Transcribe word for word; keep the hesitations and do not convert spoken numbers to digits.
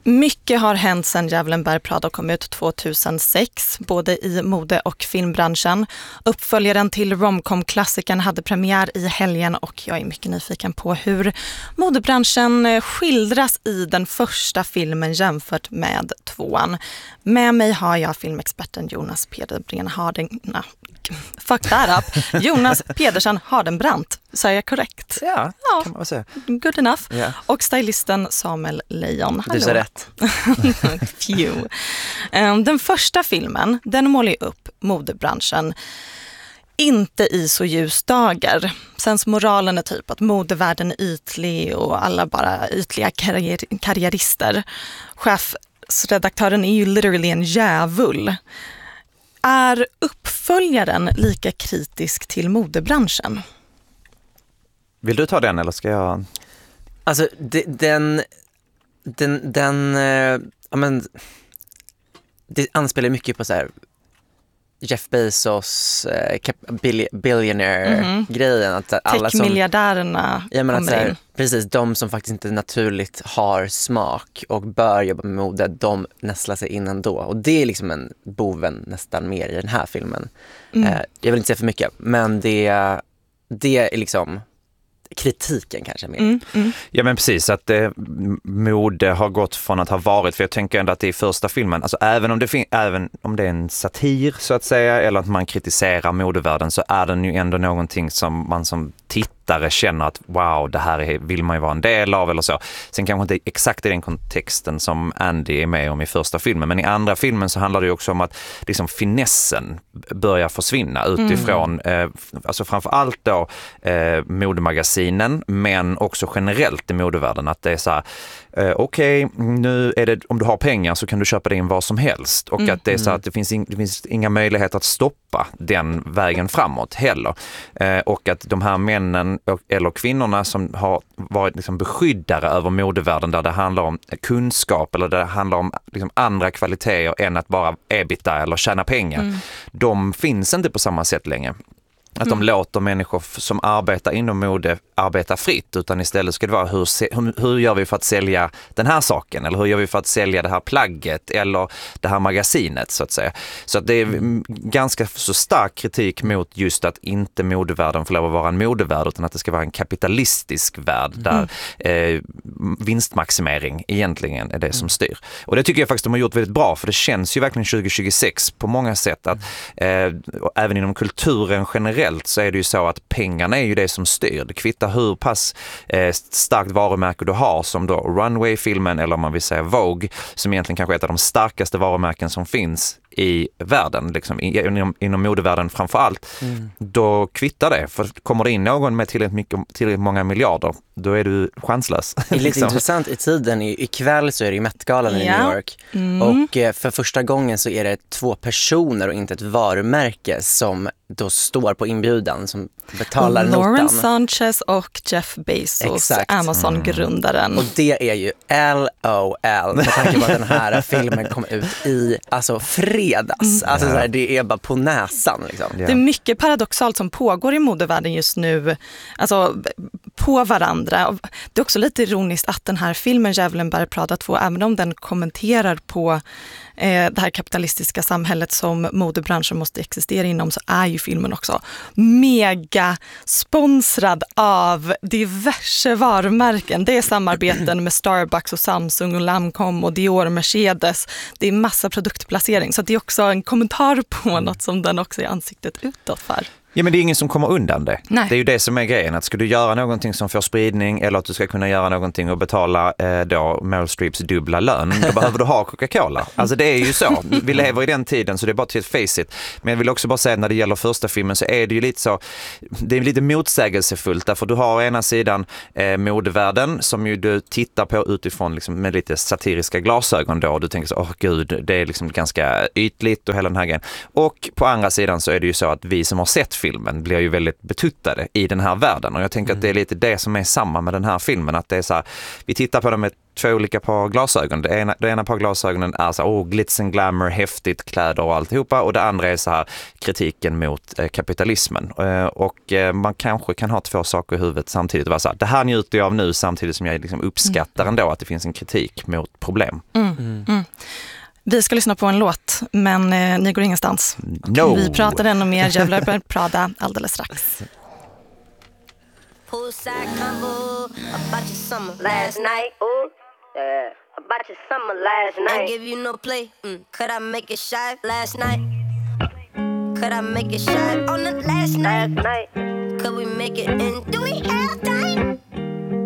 Mycket har hänt sedan Djävulen bär Prada kom ut tjugohundrasex, både i mode- och filmbranschen. Uppföljaren till romcom-klassikern hade premiär i helgen och jag är mycket nyfiken på hur modebranschen skildras i den första filmen jämfört med tvåan. Med mig har jag filmexperten Jonas Pedersen Harden... No, fuck that up. Jonas Pedersen Hardenbrandt. Säger jag korrekt? Ja, ja, kan man säga. Good enough. Yeah. Och stylisten Samuel Lejon. Du sa rätt. Phew. Den första filmen, den målar upp modebranschen inte i så ljusdagar. Sens moralen är typ att modevärlden är ytlig och alla bara ytliga karriär- karriärister. Chefredaktören är ju literally en djävul. Är uppföljaren lika kritisk till modebranschen? Vill du ta den eller ska jag? Alltså de, den den den eh, ja men det anspelar mycket på så här Jeff Bezos eh, billionaire-grejen. Mm-hmm. Att alla som, Tech-miljardärerna ja, men kommer att, här, in. Precis, de som faktiskt inte naturligt har smak och bör jobba med mode, de nästlar sig in ändå. Och det är liksom en boven nästan mer i den här filmen. Mm. Eh, jag vill inte säga för mycket, men det, det är liksom kritiken kanske mer. Mm, mm. Ja men precis, att eh, mode har gått från att ha varit, för jag tänker ändå att det är första filmen, alltså även om det, fin- även om det är en satir så att säga, eller att man kritiserar modevärlden, så är den ju ändå någonting som man som tittare känner att wow, det här är, vill man ju vara en del av eller så. Sen kanske inte exakt i den kontexten som Andy är med om i första filmen, men i andra filmen så handlar det ju också om att liksom finessen börjar försvinna utifrån, mm. eh, alltså framförallt då eh, modemagasinen, men också generellt i modevärlden, att det är så här, eh, okej, okay, nu är det, om du har pengar så kan du köpa det in vad som helst, och mm. att det är så att det finns, in, det finns inga möjligheter att stoppa den vägen framåt heller. Eh, och att de här männen och, eller kvinnorna som har varit liksom beskyddare över modevärlden, där det handlar om kunskap eller där det handlar om liksom andra kvaliteter än att bara ebita eller tjäna pengar, mm. de finns inte på samma sätt längre. Att mm. de låter människor som arbetar inom mode arbeta fritt, utan istället ska det vara hur, hur, hur gör vi för att sälja den här saken, eller hur gör vi för att sälja det här plagget eller det här magasinet så att säga. Så att det är mm. ganska så stark kritik mot just att inte modevärlden får lov att vara en modevärld, utan att det ska vara en kapitalistisk värld där mm. eh, vinstmaximering egentligen är det som styr. Och det tycker jag faktiskt de har gjort väldigt bra, för det känns ju verkligen tjugo tjugosex på många sätt att eh, även inom kulturen generellt så är det ju så att pengarna är ju det som styr. Det kvittar hur pass eh, starkt varumärke du har, som då Runway-filmen eller om man vill säga Vogue, som egentligen kanske är ett av de starkaste varumärken som finns i världen, liksom, inom, inom modevärlden framför allt. Mm. Då kvittar det, för kommer det in någon med tillräckligt, mycket, tillräckligt många miljarder, då är du chanslös. Det är lite liksom. Intressant i tiden, I, ikväll så är det ju Met-galan i ja. New York mm. och eh, för första gången så är det två personer och inte ett varumärke som då står på inbjudan, som betalar notan. Lauren Sanchez och Jeff Bezos, exakt. Amazon-grundaren. Mm. Och det är ju L O L med tanke på att den här filmen kom ut i alltså fredags. Mm. Alltså så här, det är bara på näsan liksom. Det är mycket paradoxalt som pågår i modevärlden just nu, alltså på varandra. Det är också lite ironiskt att den här filmen Djävulen bär Prada två, även om den kommenterar på eh, det här kapitalistiska samhället som modebranschen måste existera inom, så är ju filmen också mega sponsrad av diverse varumärken. Det är samarbeten med Starbucks och Samsung och Lancome och Dior och Mercedes. Det är massa produktplacering, så det är också en kommentar på mm. något som den också är ansiktet utåt för. Ja, men det är ingen som kommer undan det. Nej. Det är ju det som är grejen. Att ska du göra någonting som får spridning, eller att du ska kunna göra någonting och betala eh, då Meryl Streeps dubbla lön, då behöver du ha Coca-Cola. Alltså det är ju så. Vi lever i den tiden, så det är bara till ett face it. Men jag vill också bara säga att när det gäller första filmen så är det ju lite så, det är lite motsägelsefullt, därför du har å ena sidan eh, modevärlden som ju du tittar på utifrån liksom, med lite satiriska glasögon då, och du tänker så, åh gud, det är liksom ganska ytligt och hela den här grejen. Och på andra sidan så är det ju så att vi som har sett filmen blir ju väldigt betuttade i den här världen. Och jag tänker mm. att det är lite det som är samma med den här filmen. Att det är så här, vi tittar på den med två olika par glasögon. Det ena, det ena par glasögonen är så här, oh, glitz and glamour, häftigt, kläder och alltihopa. Och det andra är så här, kritiken mot eh, kapitalismen. Eh, och eh, man kanske kan ha två saker i huvudet samtidigt. Och vara så här, det här njuter jag av nu samtidigt som jag liksom uppskattar mm. ändå att det finns en kritik mot problem. Mm. Mm. Mm. Vi ska lyssna på en låt, men eh, ni går ingenstans. No. Vi pratar ännu mer Djävlar bär Prada alldeles strax. Poolside combo about your summer last night. Ooh, yeah. About your summer last night. Ain't give you no play. Mm. Could I make it shy last night? Could I make it shy on the last night? Last night. Could we make it in? Do we have time?